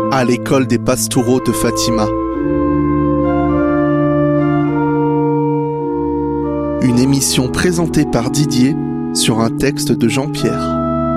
à l'école des Pastoureaux de Fatima. Une émission présentée par Didier sur un texte de Jean-Pierre.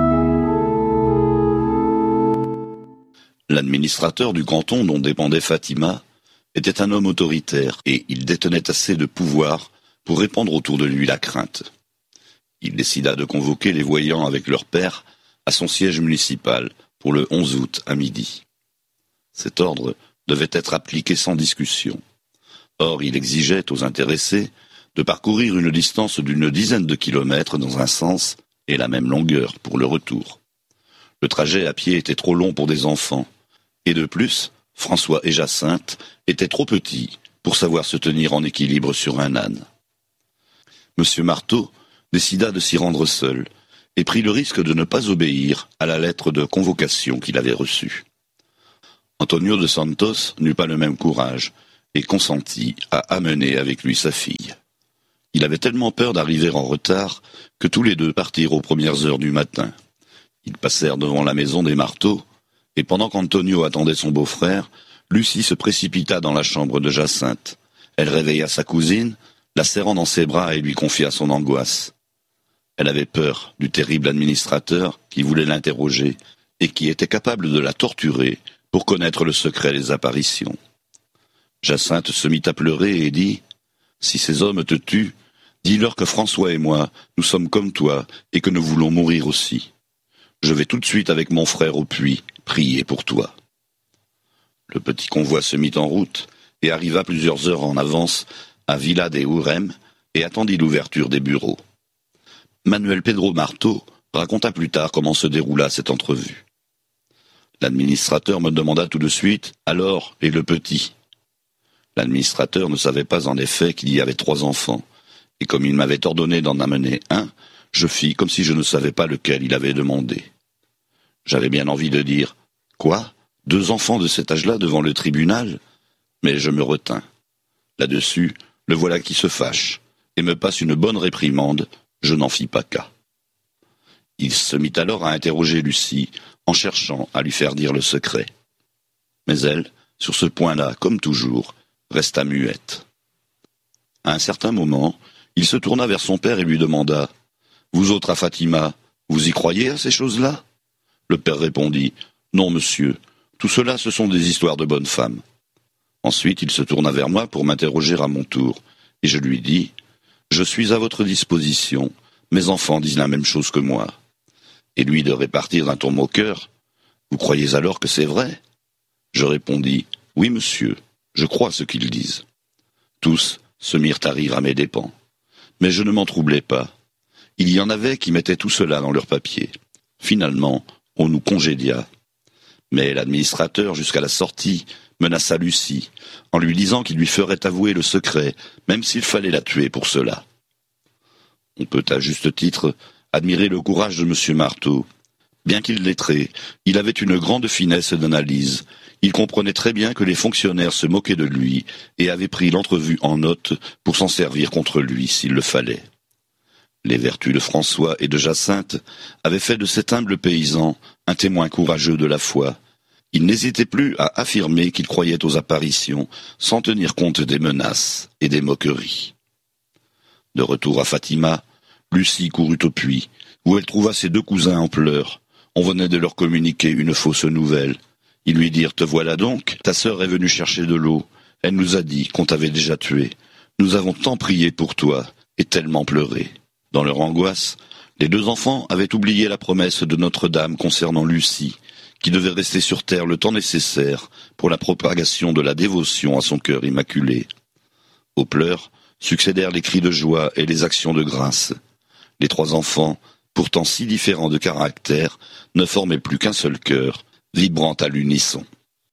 L'administrateur du canton dont dépendait Fatima était un homme autoritaire et il détenait assez de pouvoir pour répandre autour de lui la crainte. Il décida de convoquer les voyants avec leur père à son siège municipal pour le 11 août à midi. Cet ordre devait être appliqué sans discussion. Or, il exigeait aux intéressés de parcourir une distance d'une dizaine de kilomètres dans un sens et la même longueur pour le retour. Le trajet à pied était trop long pour des enfants, et de plus, François et Jacinthe étaient trop petits pour savoir se tenir en équilibre sur un âne. Monsieur Marteau décida de s'y rendre seul, et prit le risque de ne pas obéir à la lettre de convocation qu'il avait reçue. Antonio de Santos n'eut pas le même courage, et consentit à amener avec lui sa fille. Il avait tellement peur d'arriver en retard que tous les deux partirent aux premières heures du matin. Ils passèrent devant la maison des Marteaux, et pendant qu'Antonio attendait son beau-frère, Lucie se précipita dans la chambre de Jacinthe. Elle réveilla sa cousine, la serrant dans ses bras et lui confia son angoisse. Elle avait peur du terrible administrateur qui voulait l'interroger et qui était capable de la torturer pour connaître le secret des apparitions. Jacinthe se mit à pleurer et dit « Si ces hommes te tuent, dis-leur que François et moi, nous sommes comme toi et que nous voulons mourir aussi. Je vais tout de suite avec mon frère au puits, prier pour toi. » Le petit convoi se mit en route et arriva plusieurs heures en avance à Villa de Urem et attendit l'ouverture des bureaux. Manuel Pedro Marteau raconta plus tard comment se déroula cette entrevue. L'administrateur me demanda tout de suite « Alors, et le petit ?» L'administrateur ne savait pas en effet qu'il y avait 3 enfants, et comme il m'avait ordonné d'en amener un, je fis comme si je ne savais pas lequel il avait demandé. J'avais bien envie de dire « Quoi ? 2 enfants de cet âge-là devant le tribunal ?» Mais je me retins. Là-dessus, le voilà qui se fâche, et me passe une bonne réprimande. Je n'en fis pas cas. Il se mit alors à interroger Lucie, en cherchant à lui faire dire le secret. Mais elle, sur ce point-là, comme toujours, resta muette. À un certain moment, il se tourna vers son père et lui demanda « Vous autres à Fatima, vous y croyez à ces choses-là » Le père répondit « Non, monsieur, tout cela ce sont des histoires de bonnes femmes. » Ensuite, il se tourna vers moi pour m'interroger à mon tour, et je lui dis « Je suis à votre disposition, mes enfants disent la même chose que moi. » Et lui de répartir d'un ton moqueur « Vous croyez alors que c'est vrai ?» Je répondis « Oui, monsieur, je crois ce qu'ils disent. » Tous se mirent à rire à mes dépens. Mais je ne m'en troublais pas. Il y en avait qui mettaient tout cela dans leurs papiers. Finalement, on nous congédia. Mais l'administrateur, jusqu'à la sortie, menaça Lucie, en lui disant qu'il lui ferait avouer le secret, même s'il fallait la tuer pour cela. On peut à juste titre admirer le courage de M. Marteau. Bien qu'il lettré, il avait une grande finesse d'analyse. Il comprenait très bien que les fonctionnaires se moquaient de lui et avaient pris l'entrevue en note pour s'en servir contre lui s'il le fallait. Les vertus de François et de Jacinthe avaient fait de cet humble paysan un témoin courageux de la foi. Il n'hésitait plus à affirmer qu'il croyait aux apparitions sans tenir compte des menaces et des moqueries. De retour à Fatima, Lucie courut au puits, où elle trouva ses 2 cousins en pleurs. On venait de leur communiquer une fausse nouvelle. Ils lui dirent « Te voilà donc, ta sœur est venue chercher de l'eau. Elle nous a dit qu'on t'avait déjà tué. Nous avons tant prié pour toi et tellement pleuré. » Dans leur angoisse, les 2 enfants avaient oublié la promesse de Notre-Dame concernant Lucie, qui devait rester sur terre le temps nécessaire pour la propagation de la dévotion à son cœur immaculé. Aux pleurs succédèrent les cris de joie et les actions de grâce. Les 3 enfants, pourtant si différents de caractère, ne formaient plus qu'un seul cœur, vibrant à l'unisson.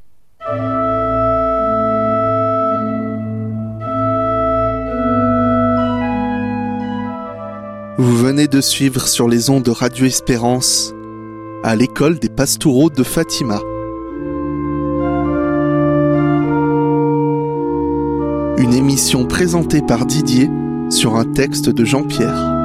Vous venez de suivre sur les ondes de Radio Espérance à l'école des Pastoureaux de Fatima. Une émission présentée par Didier sur un texte de Jean-Pierre.